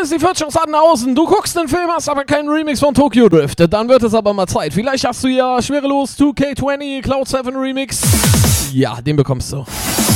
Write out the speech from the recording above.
die Wirtschaftsdaten außen. Du guckst den Film, hast aber keinen Remix von Tokyo Drift. Dann wird es aber mal Zeit. Vielleicht hast du ja schwerelos 2K20 Cloud 7 Remix. Ja, den bekommst du.